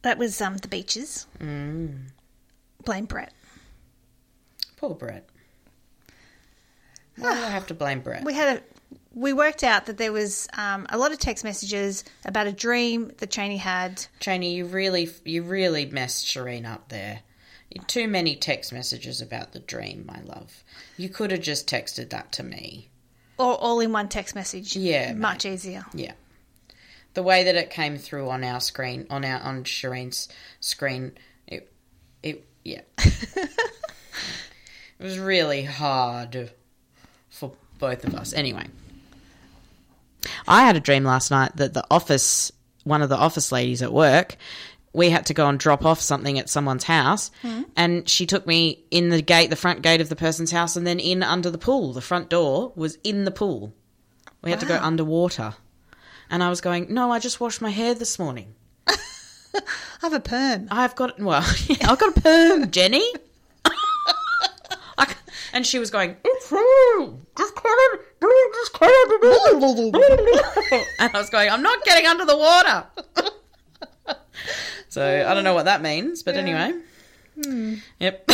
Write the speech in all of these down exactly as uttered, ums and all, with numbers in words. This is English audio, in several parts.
That was um, the beaches. Mm. Blame Brett. Poor Brett. Why do I have to blame Brett? We had a, we worked out that there was um, a lot of text messages about a dream that Cheney had. Cheney, you really, you really messed Shireen up there. Too many text messages about the dream, my love. You could have just texted that to me. Or all in one text message. Yeah, Much mate. easier. Yeah. The way that it came through on our screen, on our on Shireen's screen, it, it, yeah. It was really hard for both of us. Anyway. I had a dream last night that the office, one of the office ladies at work, we had to go and drop off something at someone's house, mm-hmm. and she took me in the gate, the front gate of the person's house, and then in under the pool. The front door was in the pool. We had wow. to go underwater. And I was going, no, I just washed my hair this morning. I have a perm. I've got, well, yeah, I've got a perm, Jenny. I, and she was going, it's true. Just cut it. Just cut it. And I was going, I'm not getting under the water. So I don't know what that means, but yeah. anyway. Hmm. Yep.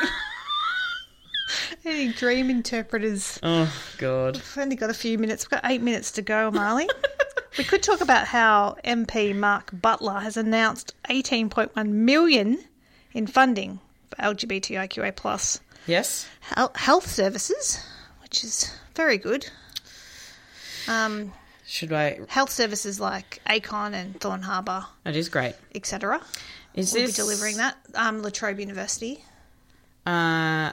Any dream interpreters? Oh, God. We've only got a few minutes. We've got eight minutes to go, Marley. We could talk about how M P Mark Butler has announced eighteen point one million dollars in funding for L G B T I Q A plus yes. health services, which is very good. Um, Should I... Health services like ACON and Thorn Harbour. That is great. et cetera. Is we'll this... be delivering that. Um, La Trobe University. Uh,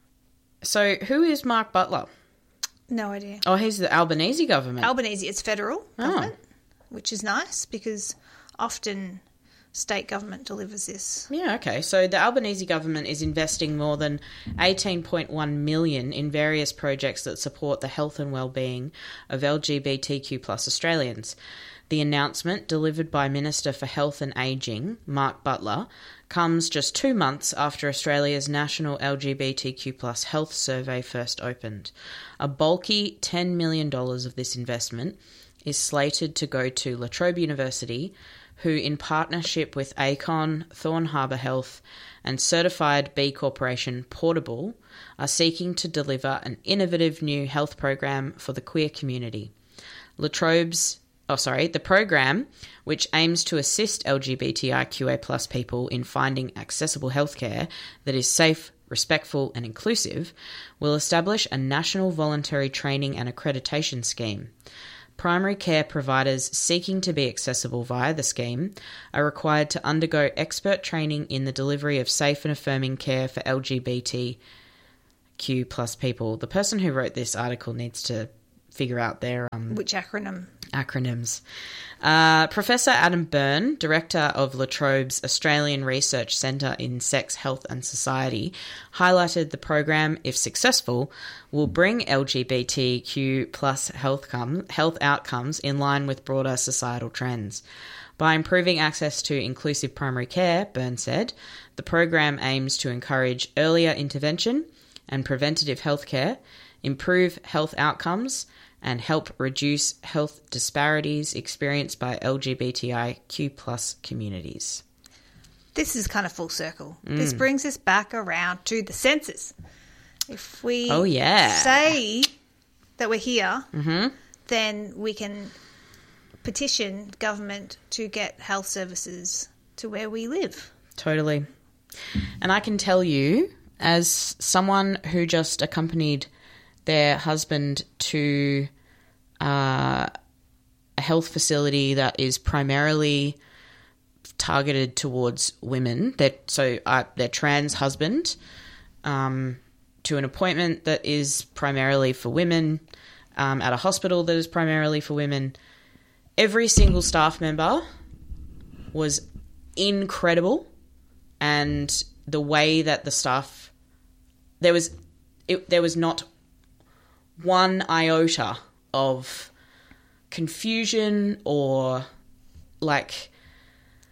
so who is Mark Butler? No idea. Oh, he's the Albanese government. Albanese, it's federal government, oh. which is nice because often state government delivers this. Yeah, okay. So the Albanese government is investing more than eighteen point one million dollars in various projects that support the health and well-being of L G B T Q plus Australians. The announcement, delivered by Minister for Health and Ageing, Mark Butler, comes just two months after Australia's national L G B T Q plus health survey first opened. A bulky ten million dollars of this investment is slated to go to La Trobe University, who, in partnership with ACON, Thorn Harbour Health and certified B Corporation Portable, are seeking to deliver an innovative new health program for the queer community. La Trobe's Oh, sorry, the program, which aims to assist L G B T I Q A plus people in finding accessible healthcare that is safe, respectful and inclusive, will establish a national voluntary training and accreditation scheme. Primary care providers seeking to be accessible via the scheme are required to undergo expert training in the delivery of safe and affirming care for L G B T Q plus people. The person who wrote this article needs to figure out their... Um, Which acronym? Acronyms. Uh, Professor Adam Byrne, Director of La Trobe's Australian Research Centre in Sex, Health and Society, highlighted the program, if successful, will bring L G B T Q plus health, com- health outcomes in line with broader societal trends. By improving access to inclusive primary care, Byrne said, the program aims to encourage earlier intervention and preventative healthcare, improve health outcomes, and help reduce health disparities experienced by L G B T I Q plus communities. This is kind of full circle. Mm. This brings us back around to the census. If we oh, yeah. say that we're here, mm-hmm. then we can petition government to get health services to where we live. Totally. And I can tell you, as someone who just accompanied their husband to uh, a health facility that is primarily targeted towards women, that so uh, their trans husband, um, to an appointment that is primarily for women, um, at a hospital that is primarily for women. Every single staff member was incredible, and the way that the staff, there was, it, there was not one iota of confusion or like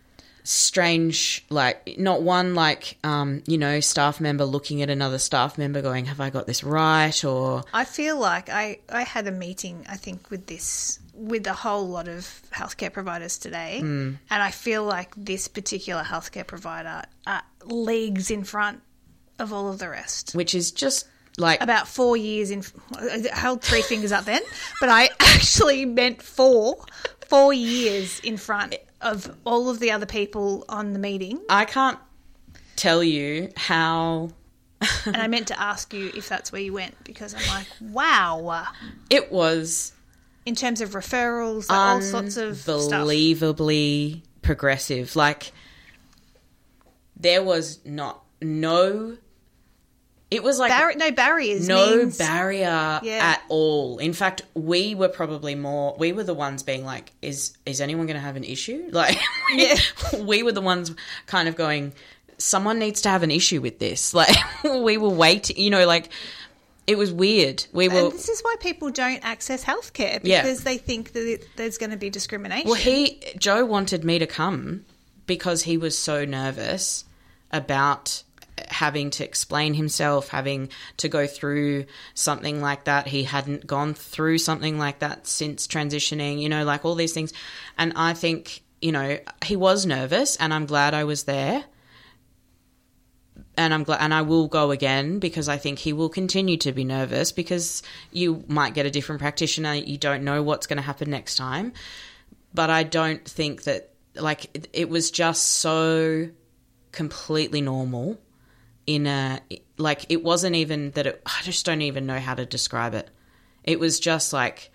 strange, like not one like, um, you know, staff member looking at another staff member going, have I got this right? Or I feel like I, I had a meeting, I think, with this, with a whole lot of healthcare providers today. Mm. And I feel like this particular healthcare provider are leagues in front of all of the rest. Which is just like... About four years in... I held three fingers up then, but I actually meant four. Four years in front of all of the other people on the meeting. I can't tell you how... And I meant to ask you if that's where you went, because I'm like, wow. It was... In terms of referrals, like all sorts of stuff. Unbelievably progressive. Like, there was not... No... It was like... Bar- no barriers. No means, barrier yeah. at all. In fact, we were probably more... We were the ones being like, is is anyone going to have an issue? Like, yeah. we were the ones kind of going, someone needs to have an issue with this. Like, we were waiting, you know, like, it was weird. We were... And this is why people don't access healthcare, because Yeah. they think that it, there's going to be discrimination. Well, he... Joe wanted me to come because he was so nervous about... having to explain himself, having to go through something like that. He hadn't gone through something like that since transitioning, you know, like all these things. And I think, you know, he was nervous, and I'm glad I was there. And I'm glad, and I will go again, because I think he will continue to be nervous, because you might get a different practitioner. You don't know what's going to happen next time. But I don't think that, like, it, it was just so completely normal. In a, like, it wasn't even that it, I just don't even know how to describe it. It was just like,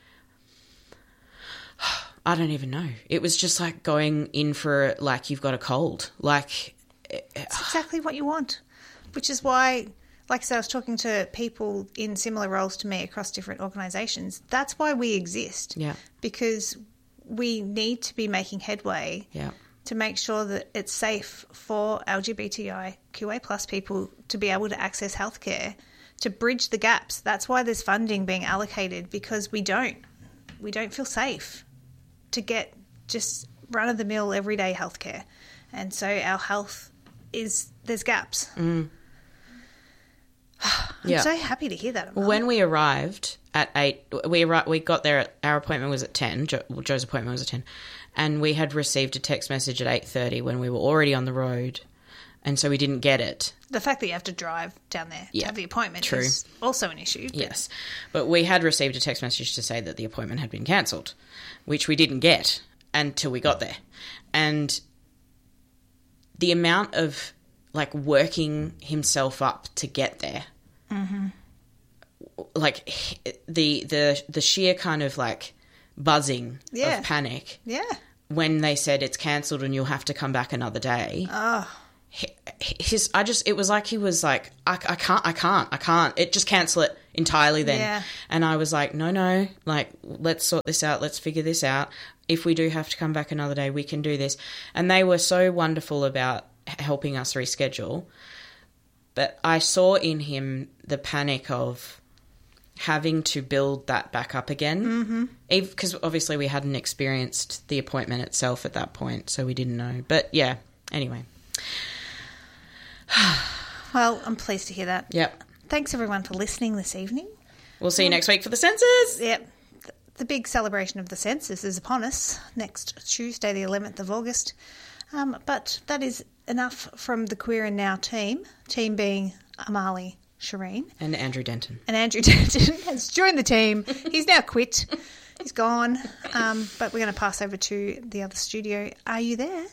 I don't even know. It was just like going in for, like, you've got a cold. Like, it's exactly what you want, which is why, like I said, I was talking to people in similar roles to me across different organisations. That's why we exist. Yeah. Because we need to be making headway. Yeah. To make sure that it's safe for L G B T I Q A plus people to be able to access healthcare, to bridge the gaps. That's why there's funding being allocated, because we don't. We don't feel safe to get just run-of-the-mill everyday healthcare. And so our health is, there's gaps. Mm. I'm yeah. so happy to hear that. Well, when we arrived at eight, we arri- we got there, at, our appointment was at ten, Jo- well, Joe's appointment was at ten, and we had received a text message at eight thirty when we were already on the road, and so we didn't get it. The fact that you have to drive down there yeah, to have the appointment true. is also an issue. But... Yes, but we had received a text message to say that the appointment had been cancelled, which we didn't get until we got there. And the amount of, like, working himself up to get there, mm-hmm. like, the the the sheer kind of, like, buzzing yeah. of panic yeah. when they said it's cancelled and you'll have to come back another day. Oh. His, I just, it was like he was like, I, I can't, I can't, I can't. It just cancel it entirely then. Yeah. And I was like, no, no, like, let's sort this out. Let's figure this out. If we do have to come back another day, we can do this. And they were so wonderful about helping us reschedule. But I saw in him the panic of having to build that back up again. Because mm-hmm. obviously we hadn't experienced the appointment itself at that point, so we didn't know. But yeah, anyway. Well, I'm pleased to hear that. Yep. Thanks, everyone, for listening this evening. We'll see you next week for the census. Yep. The big celebration of the census is upon us next Tuesday, the eleventh of August. Um, but that is enough from the Queer and Now team, team being Amali Shireen. And Andrew Denton. And Andrew Denton has joined the team. He's now quit. He's gone. Um, but we're going to pass over to the other studio. Are you there?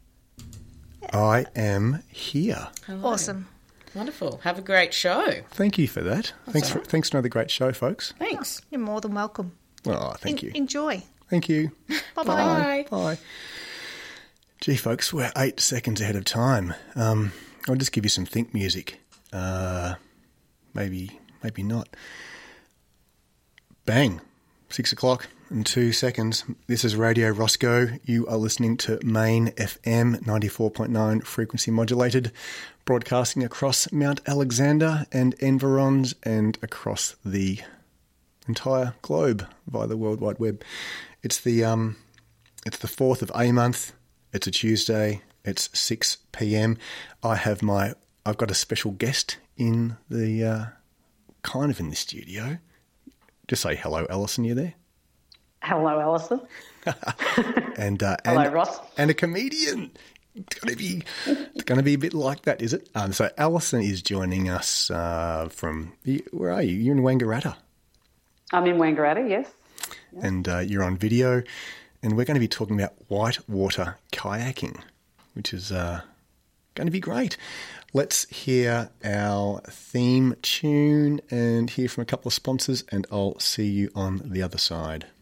I am here. Hello. Awesome. Wonderful. Have a great show. Thank you for that. That's thanks for right. thanks for another great show, folks. Thanks. Oh, you're more than welcome. Oh, thank En- you. Enjoy. Thank you. Bye-bye. Bye. Bye. Gee, folks, we're eight seconds ahead of time. Um, I'll just give you some think music. Uh, maybe, maybe not. Bang. Six o'clock and two seconds. This is Radio Roscoe. You are listening to Main F M ninety-four point nine frequency modulated, broadcasting across Mount Alexander and environs and across the entire globe via the World Wide Web. It's the um, it's the fourth of A month. It's a Tuesday. It's six p.m. I have my, I've got a special guest in the, uh, kind of in the studio. Just say hello, Alison, you there? Hello, Alison. and uh, Hello, and, Ross. And a comedian. It's going to be, it's going to be a bit like that, is it? Um, so Alison is joining us uh, from, where are you? You're in Wangaratta. I'm in Wangaratta, yes. yes. And uh, you're on video, and we're going to be talking about whitewater kayaking, which is uh, going to be great. Let's hear our theme tune and hear from a couple of sponsors, and I'll see you on the other side.